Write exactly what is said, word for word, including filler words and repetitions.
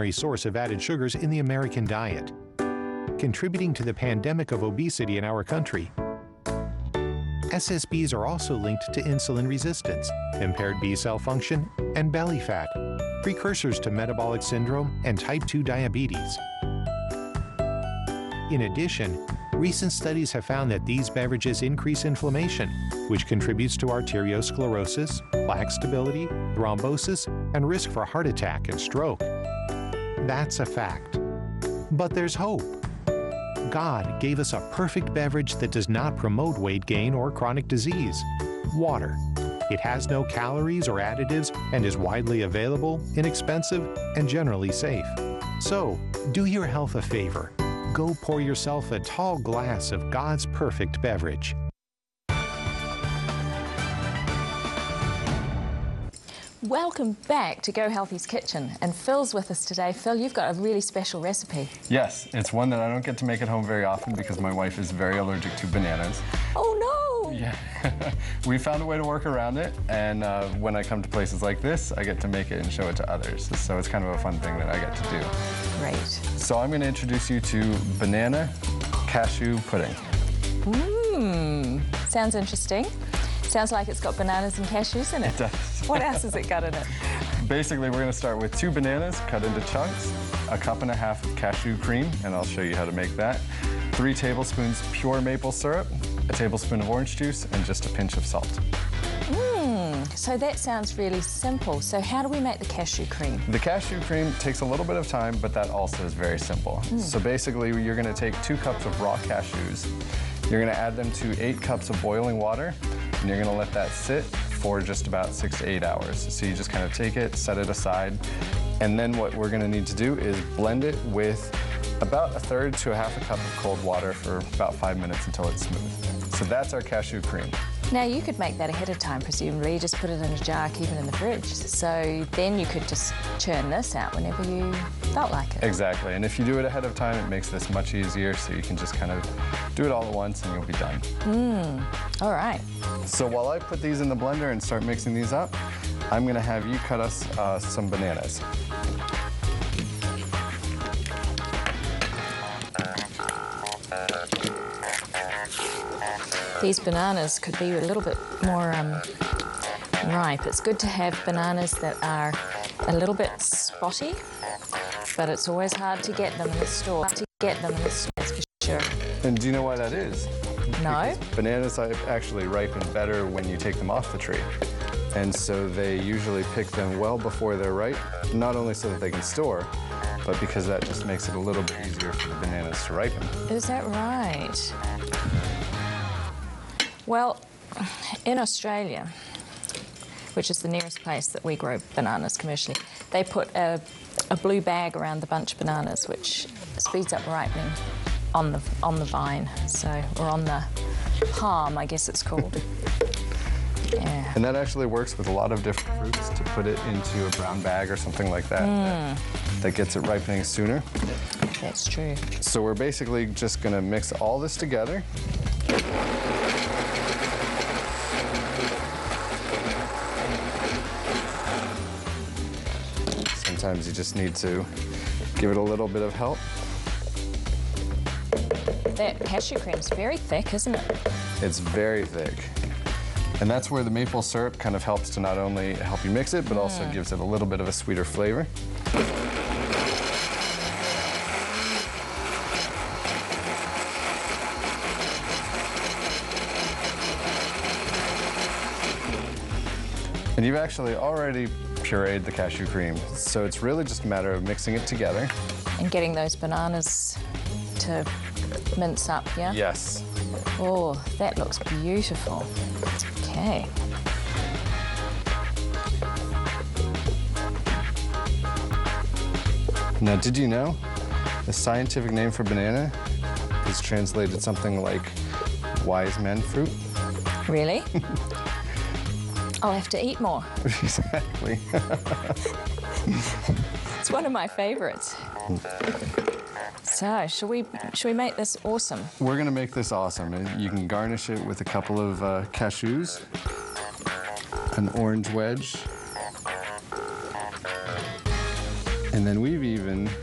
primary source of added sugars in the American diet, contributing to the pandemic of obesity in our country. S S Bs are also linked to insulin resistance, impaired B-cell function, and belly fat, precursors to metabolic syndrome and type two diabetes. In addition, recent studies have found that these beverages increase inflammation, which contributes to arteriosclerosis, plaque stability, thrombosis, and risk for heart attack and stroke. That's a fact. But there's hope. God gave us a perfect beverage that does not promote weight gain or chronic disease: water. It has no calories or additives and is widely available, inexpensive, and generally safe. So, do your health a favor. Go pour yourself a tall glass of God's perfect beverage. Welcome back to Go Healthy's Kitchen, and Phil's with us today. Phil, you've got a really special recipe. Yes, it's one that I don't get to make at home very often because my wife is very allergic to bananas. Oh no! Yeah, we found a way to work around it, and uh, when I come to places like this, I get to make it and show it to others. So it's kind of a fun thing that I get to do. Great. So I'm going to introduce you to banana cashew pudding. Mmm, sounds interesting. Sounds like it's got bananas and cashews in it. It does. What else has it got in it? Basically, we're going to start with two bananas cut into chunks, a cup and a half of cashew cream, and I'll show you how to make that, three tablespoons pure maple syrup, a tablespoon of orange juice, and just a pinch of salt. Mmm, so that sounds really simple. So how do we make the cashew cream? The cashew cream takes a little bit of time, but that also is very simple. Mm. So basically, you're going to take two cups of raw cashews, you're going to add them to eight cups of boiling water, and you're going to let that sit for just about six to eight hours. So you just kind of take it, set it aside, and then what we're going to need to do is blend it with about a third to a half a cup of cold water for about five minutes until it's smooth. So that's our cashew cream. Now you could make that ahead of time, presumably. Just put it in a jar, keep it in the fridge. So then you could just churn this out whenever you felt like it. Exactly, and if you do it ahead of time, it makes this much easier, so you can just kind of do it all at once and you'll be done. Mmm, all right. So while I put these in the blender and start mixing these up, I'm gonna have you cut us uh, some bananas. These bananas could be a little bit more um, ripe. It's good to have bananas that are a little bit spotty, but it's always hard to get them in the store. Hard to get them in the store, that's for sure. And do you know why that is? No. Because bananas actually ripen better when you take them off the tree. And so they usually pick them well before they're ripe, not only so that they can store, but because that just makes it a little bit easier for the bananas to ripen. Is that right? Well, in Australia, which is the nearest place that we grow bananas commercially, they put a, a blue bag around the bunch of bananas, which speeds up ripening on the on the vine, so or on the palm, I guess it's called. Yeah. And that actually works with a lot of different fruits, to put it into a brown bag or something like that. Mm. that, that gets it ripening sooner. That's true. So we're basically just going to mix all this together. Sometimes you just need to give it a little bit of help. That cashew cream is very thick, isn't it? It's very thick. And that's where the maple syrup kind of helps to not only help you mix it, but mm. also gives it a little bit of a sweeter flavor. And you've actually already pureed the cashew cream, so it's really just a matter of mixing it together. And getting those bananas to mince up, yeah? Yes. Oh, that looks beautiful. Okay. Now, did you know the scientific name for banana is translated something like wise man fruit? Really? I'll have to eat more. Exactly. It's one of my favorites. So, shall we, shall we make this awesome? We're going to make this awesome. And you can garnish it with a couple of uh, cashews, an orange wedge, And then we've even